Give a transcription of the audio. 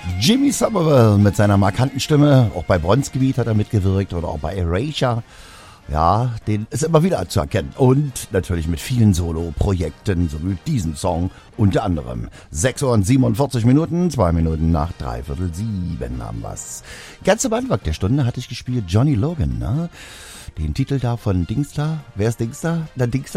Jimmy Somerville mit seiner markanten Stimme, auch bei Bronzegebiet hat er mitgewirkt oder auch bei Erasure. Ja, den ist immer wieder zu erkennen. Und natürlich mit vielen Solo-Projekten, so wie diesen Song unter anderem. 6:47, 2 Minuten nach 6:45 haben wir's. Ganz am Anfang der Stunde hatte ich gespielt Johnny Logan, ne? Den Titel da von Dings da. Wer ist Dings da? Na, Dings